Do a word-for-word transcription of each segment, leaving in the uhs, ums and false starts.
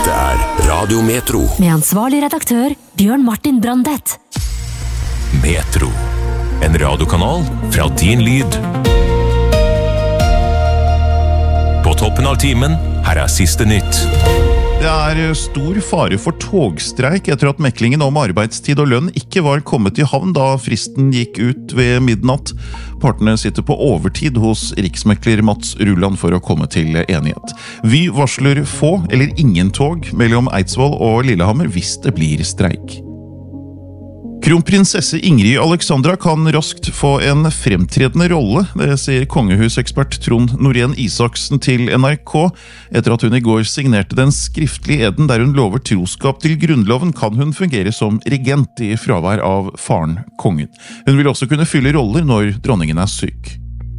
Dette er Radio Metro. Med ansvarlig redaktør Bjørn Martin Brandet. Metro. En radiokanal fra din lyd. På toppen av timen, her er siste nytt. Det er stor fare for togstreik etter at meklingen om arbeidstid og lønn ikke var kommet i havn da fristen gikk ut ved midnatt. Partene sitter på overtid hos riksmekler Mats Rulland for å komme til enighet. Vy varsler få eller ingen tog mellom Eidsvoll og Lillehammer hvis det blir streik. Kronprinsesse Ingrid Alexandra kan raskt få en fremtredende rolle, det sier kongehusekspert Trond Norén Isaksen til N R K. Etter at hun i går signerte den skriftlige eden der hun lover troskap til grunnloven, kan hun fungere som regent i fravær av faren, kongen. Hun vil også kunne fylle roller når dronningen er syk.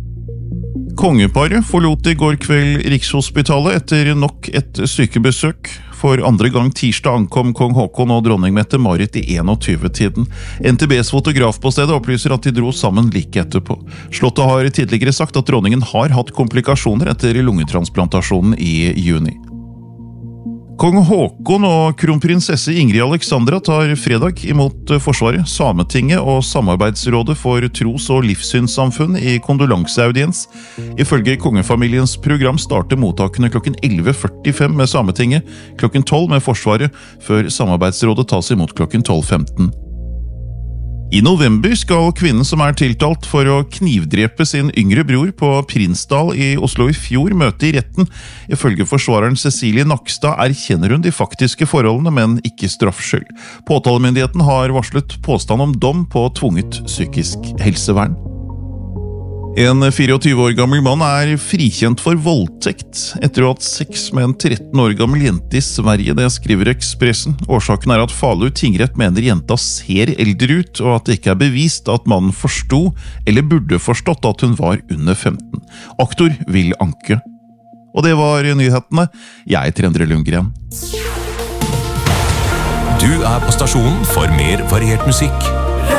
Kongeparet forlot i går kveld Rikshospitalet etter nok et sykebesøk. For andre gang tirsdag ankom kong Håkon og dronning Mette-Marit i tjueen-tiden. N T B's fotograf på stedet opplyser at de dro sammen like etterpå. Slottet har tidligere sagt at dronningen har hatt komplikasjoner etter lungetransplantasjonen i juni. Kong Håkon og kronprinsesse Ingrid Alexandra tar fredag imot Forsvaret, Sametinget og Samarbeidsrådet for tros- og livssynssamfunn i kondolanseaudiens. Ifølge kongefamiliens program starter mottakene klokken elleve førtifem med Sametinget, klokken tolv med Forsvaret, før Samarbeidsrådet tas imot klokken tolv femten. I november skal kvinnen som er tiltalt for å knivdrepe sin yngre bror på Prinsdal i Oslo i fjor møte i retten. Ifølge forsvareren Cecilie Nakstad erkjenner hun de faktiske forholdene, men ikke straffskyld. Påtalemyndigheten har varslet påstand om dom på tvunget psykisk helsevern. En fireogtyve år gammel mann er frikjent for voldtekt etter å ha hatt sex med en tretten år gammel jente i Sverige, det skriver Ekspressen. Årsaken er at Falu tingrett mener jenta ser eldre ut, og at det ikke er bevist at mannen forsto eller burde forstått at hun var under femten. Aktor vil anke. Og det var nyhetene. Jeg heter Endre Lundgren. Du er på stasjonen for mer variert musikk.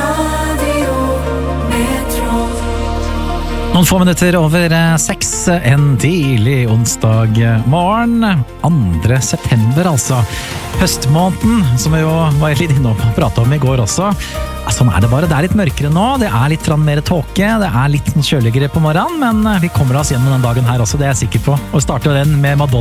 Noen få minutter over seks, en deilig onsdag morgen, andre september altså. Høstmåneden, som vi jo var litt inne og pratet om i går også. Sånn er det bare, det er litt mørkere nå, det er litt mer tåke, det er litt kjøligere på morgenen, men vi kommer oss gjennom den dagen her også, det er jeg sikker på. Og vi starter den med Madonna.